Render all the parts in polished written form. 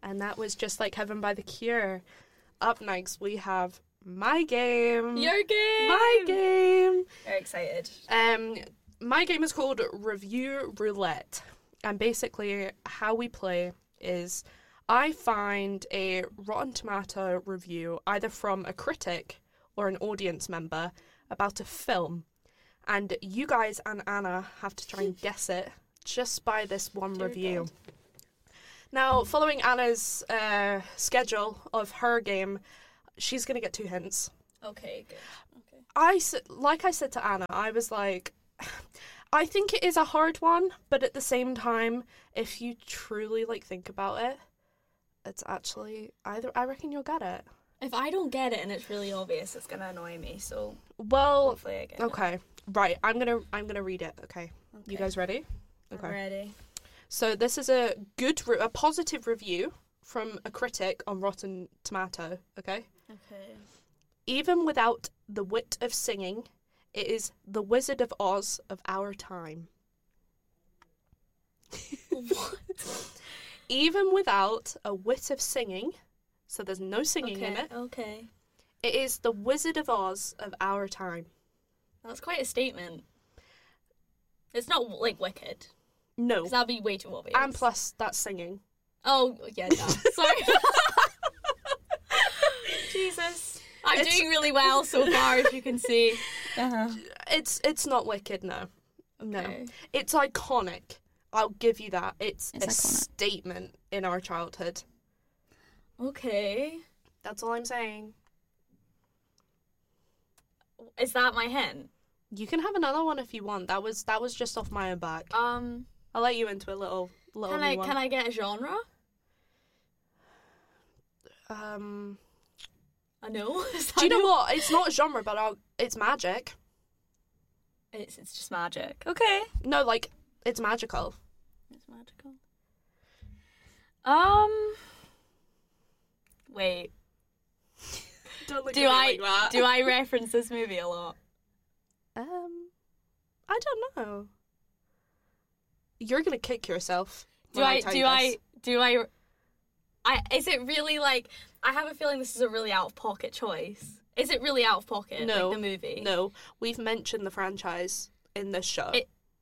And that was Just Like Heaven by The Cure. Up next, we have My Game. Your game. My game. Very excited. My game is called Review Roulette. And basically, how we play is I find a Rotten Tomato review, either from a critic or an audience member, about a film. And you guys and Anna have to try and guess it just by this one review. Now, following Anna's schedule of her game, she's going to get 2 hints. Okay, good. Okay. Like I said to Anna, I was like, I think it is a hard one, but at the same time, if you truly think about it, it's actually I reckon you'll get it. If I don't get it and it's really obvious, it's gonna annoy me. So hopefully I get it. Okay, right. I'm gonna read it. Okay. You guys ready? Okay. I'm ready. So this is a positive review from a critic on Rotten Tomato. Okay. Okay. Even without the wit of singing, it is the Wizard of Oz of our time. What? Even without a wit of singing, so there's no singing in it. Okay. It is the Wizard of Oz of our time. That's quite a statement. It's not Wicked. No. Because that'd be way too obvious. And plus, that's singing. Oh, yeah, no. Sorry. Jesus. I'm doing really well so far, as you can see. Uh-huh. It's not Wicked, no. No. Okay. It's iconic. I'll give you that. It's a iconic. statement in our childhood. Okay. That's all I'm saying. Is that my hint? You can have another one if you want. That was just off my own back. I'll let you into a little Can new one. I get a genre? I know. Do you know what? It's not a genre, but it's magic. It's just magic. Okay. No, it's magical. It's magical. Wait. Don't look Do at me like that. do I reference this movie a lot? I don't know. You're gonna kick yourself. Is it really I have a feeling this is a really out of pocket choice. Is it really out of pocket? No. The movie? No. We've mentioned the franchise in this show.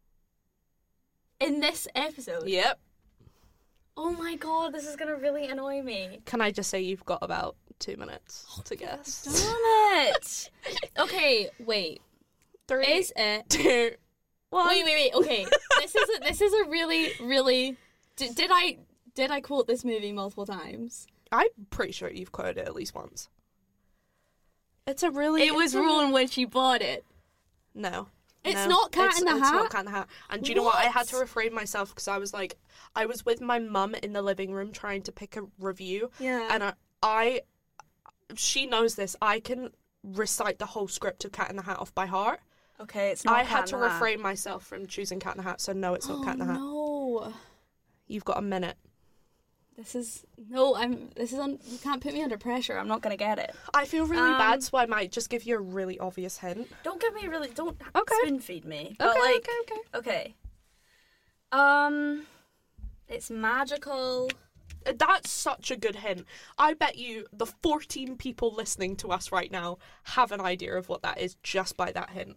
In this episode? Yep. Oh my god, this is gonna really annoy me. Can I just say you've got about 2 minutes to guess? Damn it! Okay, wait. 3, Is it 2, 1. Wait. Okay, this is a really. Did I quote this movie multiple times? I'm pretty sure you've quoted it at least once. It's a really. It was ruined when she bought it. No. It's not Cat in the Hat? It's not Cat in the Hat. And do you know what? I had to refrain myself because I was with my mum in the living room trying to pick a review. Yeah. And she knows this. I can recite the whole script of Cat in the Hat off by heart. Okay, it's not I Cat had in to the Hat. refrain myself from choosing Cat in the Hat, so no, it's not Cat in the Hat. No. You've got a minute. You can't put me under pressure. I'm not gonna get it. I feel really bad, so I might just give you a really obvious hint. Don't give me don't Okay. spoon feed me. But Okay. It's magical. That's such a good hint. I bet you the 14 people listening to us right now have an idea of what that is just by that hint.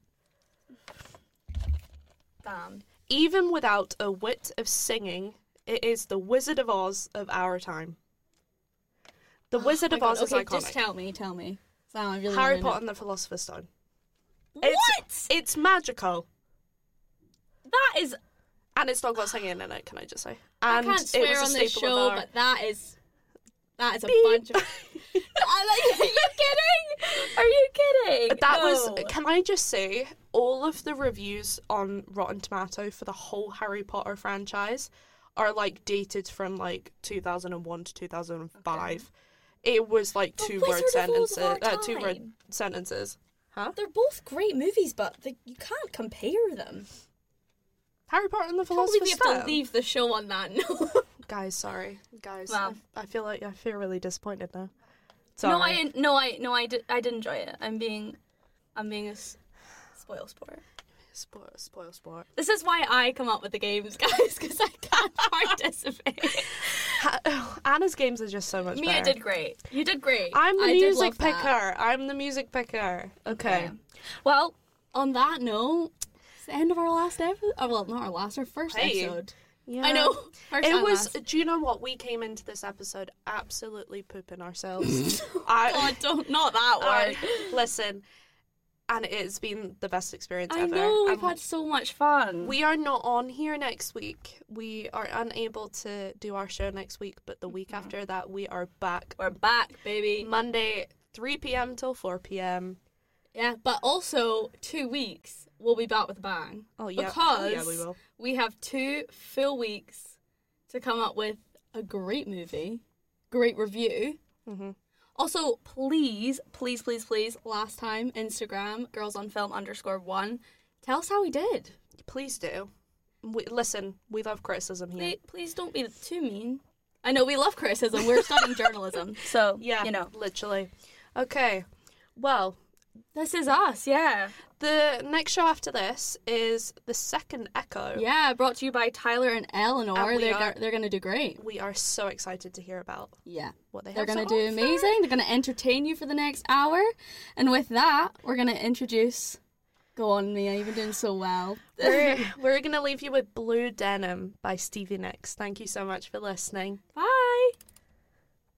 Damn. Even without a wit of singing, it is the Wizard of Oz of our time. The Wizard of Oz is iconic. Just tell me. So I really Harry wanna Potter know. and the Philosopher's Stone. What? It's magical. That is. And it's not got singing in it, can I just say? I And can't it swear was a on this staple show, of our... but that is a Beep. bunch of. Are you kidding? Are you kidding? That No. was... Can I just say, all of the reviews on Rotten Tomato for the whole Harry Potter franchise are dated from 2001 to 2005. Okay. It was The two-word Wizard of Oz of our sentences. Two-word time. sentences. Huh? They're both great movies, but you can't compare them. Harry Potter and the I can't believe Philosopher's we have Stone. to leave the show on that note. Guys, sorry. Guys, Wow. I feel really disappointed now. Sorry. No, I did enjoy it. I'm being a spoil sport. Spoil sport. This is why I come up with the games, guys, because I can't participate. Anna's games are just so much Mia better. did great. You did great. I'm the I did music love that. picker. I'm the music picker. Okay. Well, on that note, it's the end of our last episode. Oh, well, not our last, our first Hey. episode. Yeah. I know. First It and was. last. Do you know what? We came into this episode absolutely pooping ourselves. God, not that word. Listen, and it's been the best experience I ever. know, we've And had so much fun. we are not on here next week. We are unable to do our show next week, but the week after that, we are back. We're back, baby. Monday, 3 p.m. till 4 p.m. Yeah, but also 2 weeks, we'll be back with a bang. Oh, yeah. Because Yeah, we will. we have 2 full weeks to come up with a great movie, great review. Mm-hmm. Also, please, last time, Instagram, girlsonfilm_1, tell us how we did. Please do. Listen, we love criticism here. Please don't be too mean. I know we love criticism. We're studying journalism. So, Yeah, you know. literally. Okay, well, This is us, yeah. the next show after this is The Second Echo. Yeah, brought to you by Tyler and Eleanor. And we They're going to do great. We are so excited to hear about Yeah. what they They're have going to to do offer. amazing. They're going to entertain you for the next hour. And with that, we're going to introduce... Go on, Mia. You've been doing so well. We're going to leave you with Blue Denim by Stevie Nicks. Thank you so much for listening. Bye.